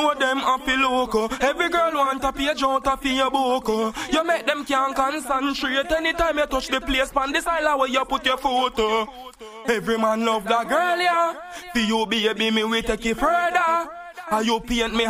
know them happy loco. Every girl want a page out of your book. You make them can't concentrate anytime you touch the place on this island where you put your foot. Every man love that girl, yeah. For you, baby, me we take it further. And you paint me